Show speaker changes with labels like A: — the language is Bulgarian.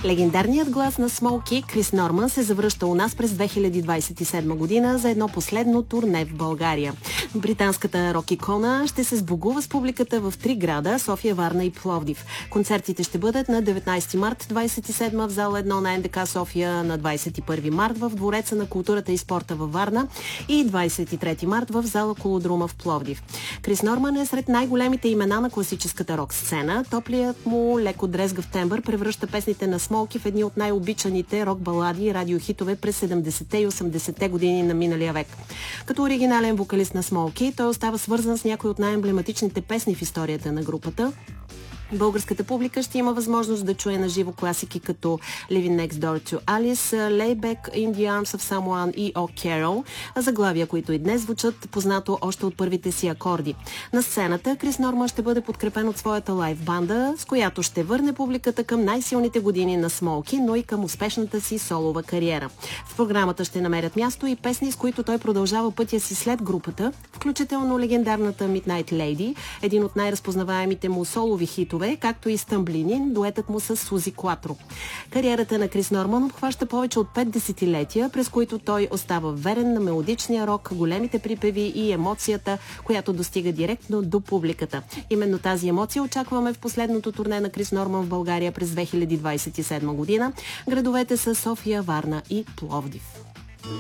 A: Легендарният глас на Смоки Крис Норман се завръща у нас през 2027 година за едно последно турне в България. Британската рок-икона ще се сбогува с публиката в 3 града – София, Варна и Пловдив. Концертите ще бъдат на 19 март, 27 в зала 1 на НДК София, на 21 март в Двореца на културата и спорта във Варна и 23 март в зала Колодрума в Пловдив. Крис Норман е сред най-големите имена на класическата рок сцена. Топлият му леко дрезгав тембър превръща песните на Смоки в едни от най-обичаните рок-балади и радиохитове през 70-те и 80-те години на миналия век. Като оригинален вокалист на Смоки, той остава свързан с някои от най-емблематичните песни в историята на групата. Българската публика ще има възможност да чуе на живо класики като Living Next Door to Alice, Layback, In the Arms of Someone и Oh Carol, заглавия, които и днес звучат познато още от първите си акорди. На сцената Крис Норман ще бъде подкрепен от своята лайв банда, с която ще върне публиката към най-силните години на Смоки, но и към успешната си солова кариера. В програмата ще намерят място и песни, с които той продължава пътя си след групата, включително легендарната Midnight Lady, един от най-разпознаваемите му солови хитове, както и Стъмблинин, дуетът му с Сузи Клатро. Кариерата на Крис Норман обхваща повече от 5 десетилетия, през които той остава верен на мелодичния рок, големите припеви и емоцията, която достига директно до публиката. Именно тази емоция очакваме в последното турне на Крис Норман в България през 2027 година. Градовете са София, Варна и Пловдив.